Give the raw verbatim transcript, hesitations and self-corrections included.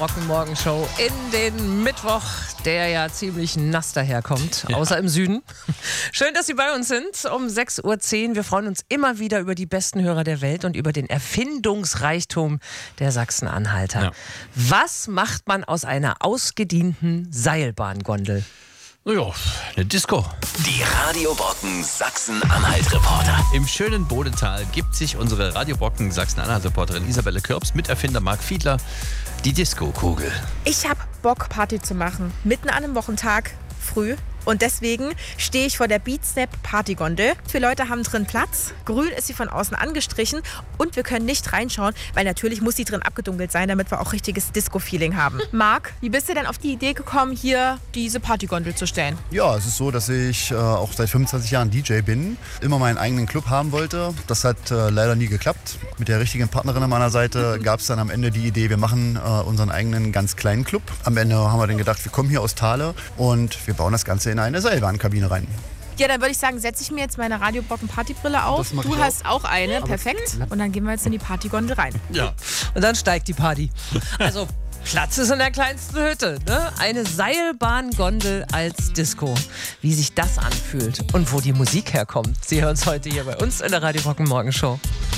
Brocken Morgenshow in den Mittwoch, der ja ziemlich nass daherkommt, ja. Außer im Süden. Schön, dass Sie bei uns sind um sechs Uhr zehn. Wir freuen uns immer wieder über die besten Hörer der Welt und über den Erfindungsreichtum der Sachsen-Anhalter. Ja. Was macht man aus einer ausgedienten Seilbahngondel? Ja, eine Disco. Die Radio Brocken Sachsen-Anhalt-Reporter. Im schönen Bodental gibt sich unsere Radio Brocken Sachsen-Anhalt-Reporterin Isabelle Körbs mit Erfinder Marc Fiedler die Disco-Kugel. Ich habe Bock, Party zu machen. Mitten an einem Wochentag, früh. Und deswegen stehe ich vor der Beatsnap Partygondel. Vier Leute haben drin Platz. Grün ist sie von außen angestrichen. Und wir können nicht reinschauen, weil natürlich muss sie drin abgedunkelt sein, damit wir auch richtiges Disco-Feeling haben. Marc, wie bist du denn auf die Idee gekommen, hier diese Partygondel zu stellen? Ja, es ist so, dass ich äh, auch seit fünfundzwanzig Jahren D J bin. Immer meinen eigenen Club haben wollte. Das hat äh, leider nie geklappt. Mit der richtigen Partnerin an meiner Seite gab es dann am Ende die Idee, wir machen äh, unseren eigenen ganz kleinen Club. Am Ende haben wir dann gedacht, wir kommen hier aus Thale und wir bauen das Ganze in eine Seilbahnkabine rein. Ja, dann würde ich sagen, setze ich mir jetzt meine Radio Brocken Partybrille auf. Du hast auch, auch eine, aber perfekt. Und dann gehen wir jetzt in die Partygondel rein. Ja. Und dann steigt die Party. Also Platz ist in der kleinsten Hütte. Ne? Eine Seilbahngondel als Disco. Wie sich das anfühlt und wo die Musik herkommt. Sie hören es heute hier bei uns in der Radio Brocken Morgenshow.